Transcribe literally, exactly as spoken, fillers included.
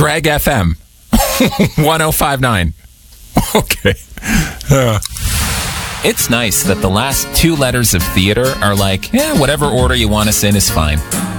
Greg F M. one oh five point nine. Okay. Uh. It's nice that the last two letters of theater are like, eh, whatever order you want us in is fine.